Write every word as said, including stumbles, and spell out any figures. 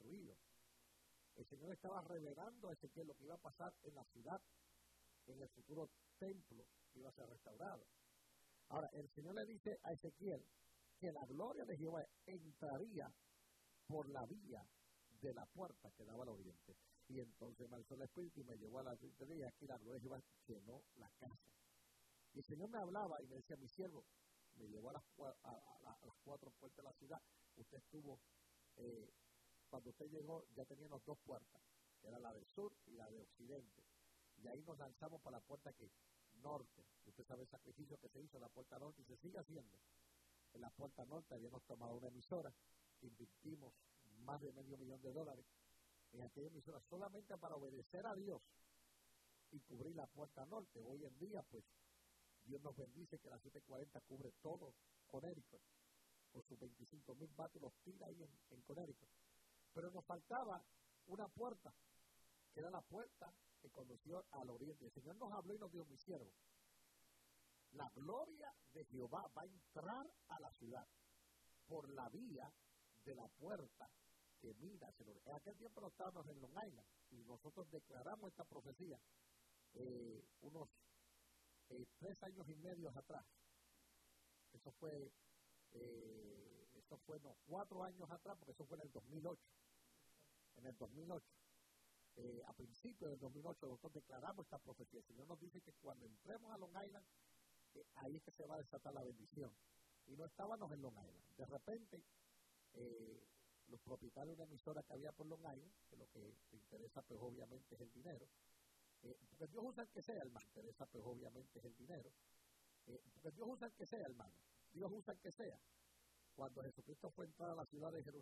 destruido. El Señor estaba revelando a Ezequiel lo que iba a pasar en la ciudad, en el futuro templo que iba a ser restaurado. Ahora, el Señor le dice a Ezequiel que la gloria de Jehová entraría por la vía de la puerta que daba al oriente. Y entonces me alzó el Espíritu y me llevó a la oriente y aquí la gloria de Jehová llenó la casa. Y el Señor me hablaba y me decía, mi siervo, me llevó a las, a, a, a las cuatro puertas de la ciudad. Usted estuvo, eh, cuando usted llegó ya teníamos dos puertas, que era la del sur y la de occidente. Y ahí nos lanzamos para la puerta que norte. Usted sabe el sacrificio que se hizo en la puerta norte y se sigue haciendo. En la puerta norte habíamos tomado una emisora, invertimos más de medio millón de dólares en aquella emisora solamente para obedecer a Dios y cubrir la puerta norte. Hoy en día, pues, Dios nos bendice que la setecientos cuarenta cubre todo Connecticut, con sus veinticinco mil vatios los tira ahí en, en Connecticut. Pero nos faltaba una puerta, que era la puerta que condució al oriente. El Señor nos habló y nos dijo, mi siervo, la gloria de Jehová va a entrar a la ciudad por la vía de la puerta que mira hacia el oriente. En aquel tiempo no estábamos en Long Island y nosotros declaramos esta profecía eh, unos eh, tres años y medio atrás. Eso fue, eh, eso fue no, cuatro años atrás, porque eso fue en el dos mil ocho. En el dos mil ocho. Eh, a principios del dos mil ocho nosotros declaramos esta profecía. El Señor nos dice que cuando entremos a Long Island, eh, ahí es que se va a desatar la bendición. Y no estábamos en Long Island. De repente, eh, los propietarios de una emisora que había por Long Island, que lo que te interesa pues obviamente es el dinero, eh, porque Dios usa el que sea, hermano, interesa pues obviamente es el dinero, eh, porque Dios usa el que sea, hermano, Dios usa el que sea. Cuando Jesucristo fue a entrar a la ciudad de Jerusalén,